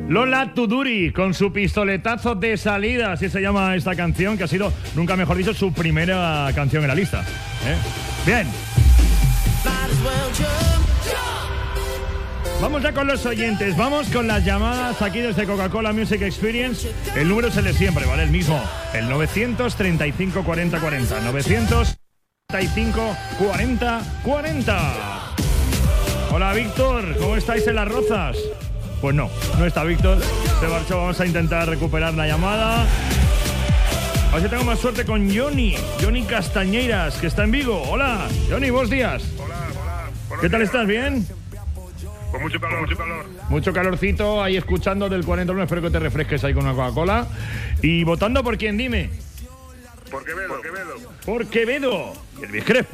Lola Tuduri con su pistoletazo de salida, así se llama esta canción, que ha sido, nunca mejor dicho, su primera canción en la lista. Bien. Vamos ya con los oyentes, vamos con las llamadas aquí desde Coca-Cola Music Experience. El número es el de siempre, ¿vale? El mismo, el 935 40 40. 935 40 40. Hola, Víctor, ¿cómo estáis en Las Rozas? Pues no está Víctor, se marchó. Vamos a intentar recuperar la llamada. A ver si tengo más suerte con Johnny Castañeiras, que está en Vigo. Hola, Johnny, buenos días. Hola. ¿Qué tal estás? ¿Bien? Con mucho calor. Mucho calorcito ahí escuchando del 41. Espero que te refresques ahí con una Coca-Cola. ¿Y votando por quién? Dime. Por Quevedo. Por Quevedo. Y el Crespo.